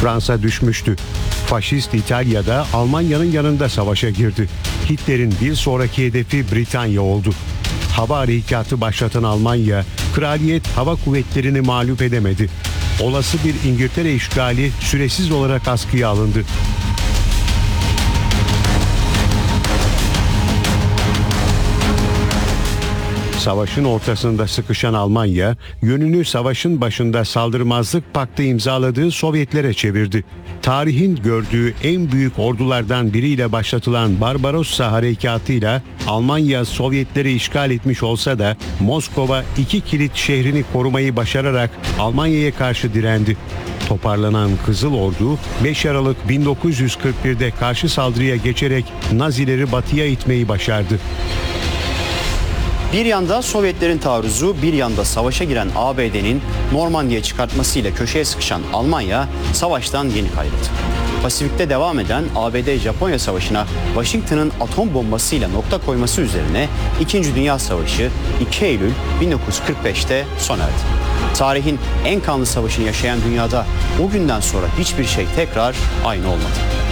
Fransa düşmüştü. Faşist İtalya'da Almanya'nın yanında savaşa girdi. Hitler'in bir sonraki hedefi Britanya oldu. Hava harekatı başlatan Almanya, Kraliyet Hava Kuvvetleri'ni mağlup edemedi. Olası bir İngiltere işgali süresiz olarak askıya alındı. Savaşın ortasında sıkışan Almanya, yönünü savaşın başında saldırmazlık paktı imzaladığı Sovyetlere çevirdi. Tarihin gördüğü en büyük ordulardan biriyle başlatılan Barbarossa harekatıyla Almanya Sovyetleri işgal etmiş olsa da Moskova 2 kilit şehrini korumayı başararak Almanya'ya karşı direndi. Toparlanan Kızıl Ordu 5 Aralık 1941'de karşı saldırıya geçerek Nazileri batıya itmeyi başardı. Bir yanda Sovyetlerin taarruzu, bir yanda savaşa giren ABD'nin Normandiya çıkartmasıyla köşeye sıkışan Almanya savaştan yeni ayrıldı. Pasifik'te devam eden ABD-Japonya Savaşı'na Washington'ın atom bombasıyla nokta koyması üzerine 2. Dünya Savaşı 2 Eylül 1945'te sona erdi. Tarihin en kanlı savaşını yaşayan dünyada o günden sonra hiçbir şey tekrar aynı olmadı.